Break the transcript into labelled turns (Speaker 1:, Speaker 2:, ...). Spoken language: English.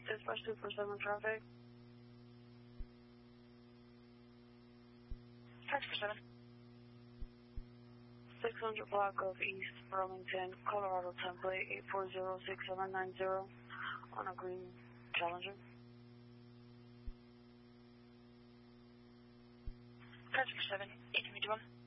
Speaker 1: Dispatch 247 traffic.
Speaker 2: 547.
Speaker 1: 600 block of East Burlington, Colorado template 8406790 on a green Challenger.
Speaker 2: 547, 821.